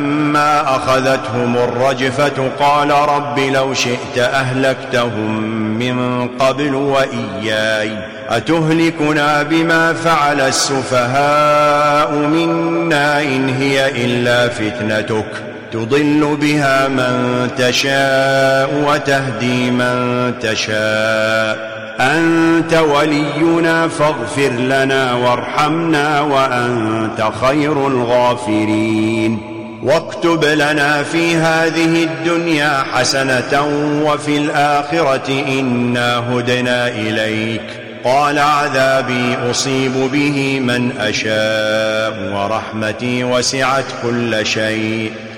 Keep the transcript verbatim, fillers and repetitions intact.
فلما أخذتهم الرجفة قال رب لو شئت أهلكتهم من قبل وإياي أتهلكنا بما فعل السفهاء منا إن هي إلا فتنتك تضل بها من تشاء وتهدي من تشاء أنت ولينا فاغفر لنا وارحمنا وأنت خير الغافرين واكتب لنا في هذه الدنيا حسنة وفي الآخرة إنا هدنا إليك قال عذابي أصيب به من أشاء ورحمتي وسعت كل شيء